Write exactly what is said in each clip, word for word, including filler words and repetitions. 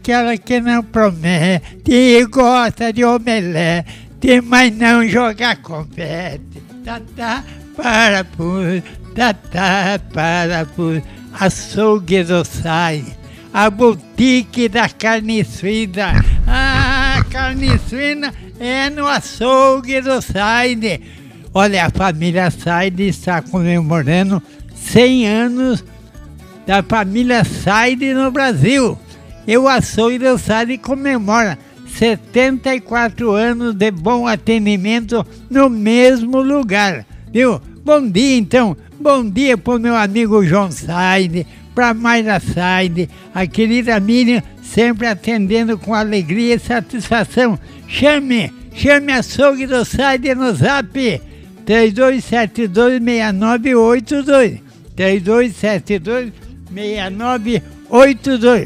aquela que não promete e gosta de omelete, mas não joga confete. Tatá, parafuso, tatá, parafuso, açougue do Sai, a boutique da carne suína. Ah, carne suína é no açougue do Saide. Olha, a família Saide está comemorando cem anos da família Saide no Brasil. E o açougue do Saide comemora setenta e quatro anos de bom atendimento no mesmo lugar, viu? Bom dia, então. Bom dia para o meu amigo João Saide, para Mayra Saide, a querida Miriam, sempre atendendo com alegria e satisfação. Chame, chame açougue do Saide no zap três dois sete dois, seis nove oito dois. três dois sete dois, seis nove oito dois.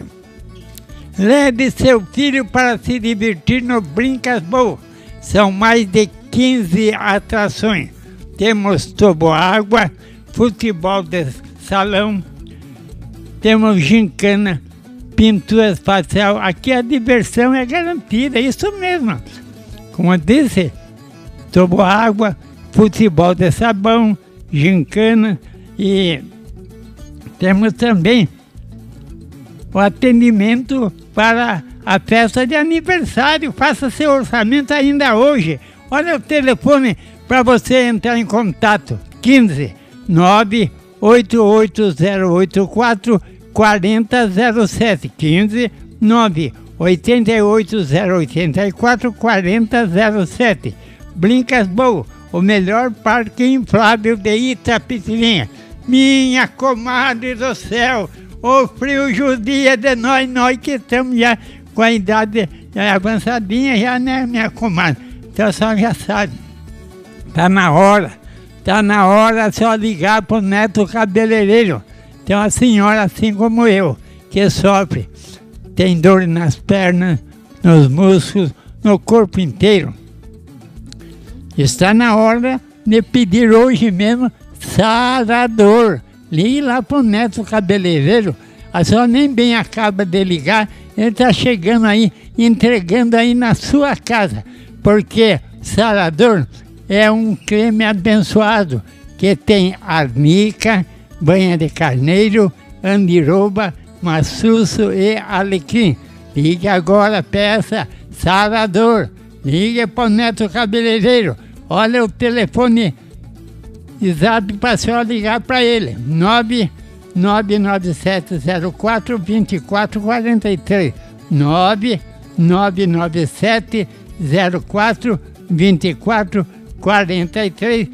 Leve seu filho para se divertir no Brincas Bowl. São mais de quinze atrações. Temos toboágua, futebol de salão, temos gincana, pintura facial. Aqui a diversão é garantida, isso mesmo. Como eu disse, toboágua, futebol de sabão, gincana e temos também o atendimento para a festa de aniversário. Faça seu orçamento ainda hoje. Olha o telefone para você entrar em contato: quinze, nove oito oito zero oito quatro, quatro zero zero sete. quinze, nove oito oito zero oito quatro, quatro zero zero sete. Brincas Bowl, o melhor parque inflável de Itapetininga. Minha comadre do céu, o frio judia de nós, nós que estamos já com a idade avançadinha já, né, minha comadre? Então só já sabe, tá na hora, tá na hora só ligar pro Neto Cabeleireiro. Tem uma senhora assim como eu, que sofre, tem dor nas pernas, nos músculos, no corpo inteiro. Está na hora de pedir hoje mesmo sarador. Ligue lá pro Neto Cabeleireiro. A senhora nem bem acaba de ligar, ele está chegando aí, entregando aí na sua casa. Porque sarador é um creme abençoado que tem arnica, banha de carneiro, andiroba, maçuço e alecrim. Ligue agora, peça sarador. Ligue para o Neto Cabeleireiro. Olha o telefone exato para a senhora ligar para ele: nove nove nove sete zero quatro, dois quatro quatro três. nove nove nove sete zero quatro, dois quatro quatro três.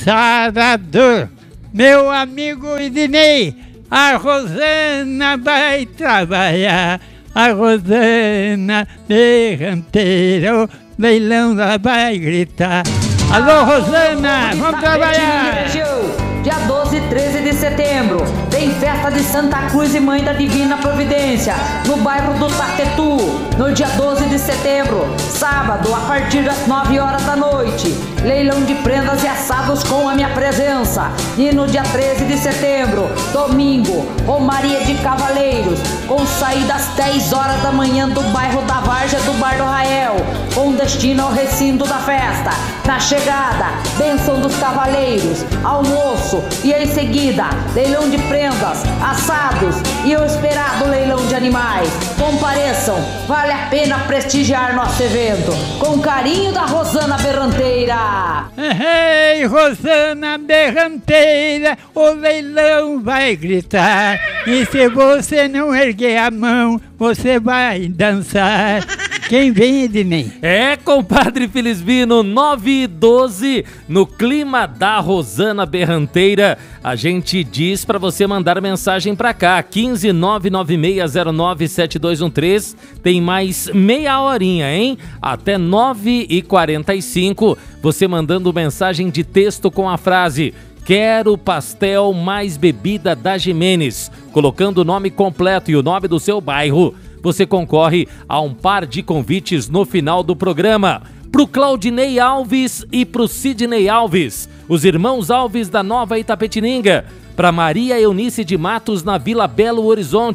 Sarador. Meu amigo Idinei, a Rosana vai trabalhar. A Rosana Berranteira, o leilão lá vai gritar. Alô, Rosana, vamos trabalhar! Dia doze e treze de setembro, tem festa de Santa Cruz e Mãe da Divina Providência, no bairro do Taquetu. No dia doze de setembro, sábado, a partir das nove horas da noite, leilão de prendas e assados com a minha presença. E no dia treze de setembro, domingo, Romaria de Cavaleiros, com saída às dez horas da manhã do bairro da Várzea do Bar do Rael, com destino ao recinto da festa. Na chegada, bênção dos cavaleiros, almoço e em seguida, leilão de prendas, assados e o esperado leilão de animais. Compareçam, vale a pena prestigiar nosso evento. Com carinho da Rosana Berranteira. Ei, Rosana Berranteira, o leilão vai gritar. E se você não erguer a mão, você vai dançar. Quem vem, Ednei? É, compadre Felisbino, nove e doze, no clima da Rosana Berranteira. A gente diz pra você mandar mensagem pra cá, quinze nove nove seis zero nove sete dois um três. Tem mais meia horinha, hein? Até nove e quarenta e cinco, você mandando mensagem de texto com a frase: quero pastel mais bebida da Jimenez, colocando o nome completo e o nome do seu bairro. Você concorre a um par de convites no final do programa. Pro Claudinei Alves e pro Sidney Alves, os irmãos Alves da Nova Itapetininga. Pra Maria Eunice de Matos, na Vila Belo Horizonte.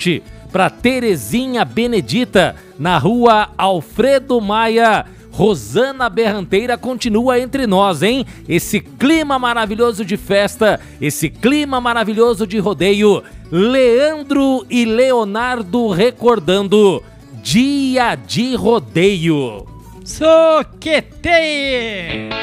para Terezinha Benedita, na rua Alfredo Maia. Rosana Berranteira continua entre nós, hein? Esse clima maravilhoso de festa, esse clima maravilhoso de rodeio. Leandro e Leonardo recordando Dia de Rodeio. Soqueteie!